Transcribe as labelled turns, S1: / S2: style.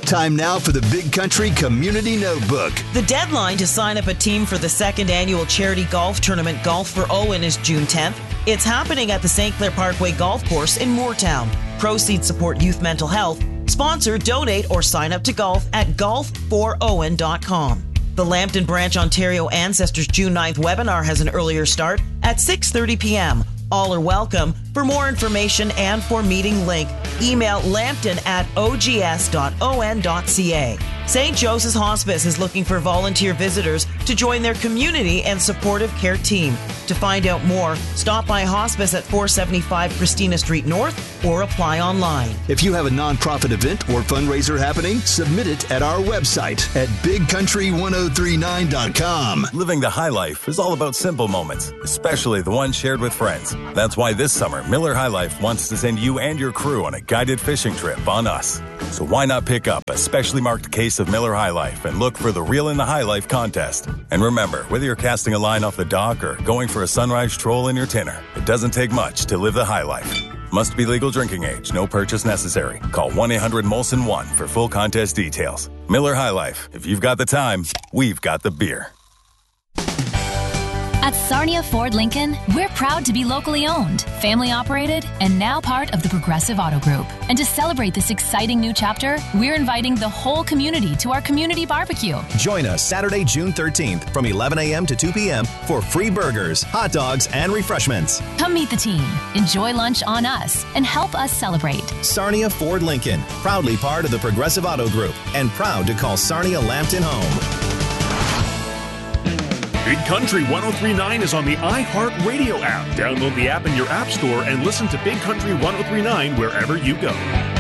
S1: Time now for the Big Country Community Notebook.
S2: The deadline to sign up a team for the second annual charity golf tournament Golf for Owen is June 10th. It's happening at the St. Clair Parkway Golf Course in Moortown. Proceeds support youth mental health. Sponsor, donate, or sign up to golf at golfforowen.com. The Lambton Branch Ontario Ancestors June 9th webinar has an earlier start at 6:30 p.m. All are welcome. For more information and for meeting link, email lampton@ogs.on.ca. St. Joseph's Hospice is looking for volunteer visitors to join their community and supportive care team. To find out more, stop by Hospice at 475 Christina Street North or apply online.
S1: If you have a nonprofit event or fundraiser happening, submit it at our website at bigcountry1039.com.
S3: Living the high life is all about simple moments, especially the ones shared with friends. That's why this summer, Miller High Life wants to send you and your crew on a guided fishing trip on us. So why not pick up a specially marked case of Miller High Life and look for the Reel in the High Life contest. And remember, whether you're casting a line off the dock or going for a sunrise stroll in your tinner, it doesn't take much to live the high life. Must be legal drinking age. No purchase necessary. Call 1-800-MOLSON-1 for full contest details. Miller High Life. If you've got the time, we've got the beer.
S4: At Sarnia Ford Lincoln, we're proud to be locally owned, family operated, and now part of the Progressive Auto Group. And to celebrate this exciting new chapter, we're inviting the whole community to our community barbecue.
S5: Join us Saturday, June 13th from 11 a.m. to 2 p.m. for free burgers, hot dogs, and refreshments.
S4: Come meet the team, enjoy lunch on us, and help us celebrate.
S5: Sarnia Ford Lincoln, proudly part of the Progressive Auto Group, and proud to call Sarnia Lambton home.
S6: Big Country 103.9 is on the iHeartRadio app. Download the app in your app store and listen to Big Country 103.9 wherever you go.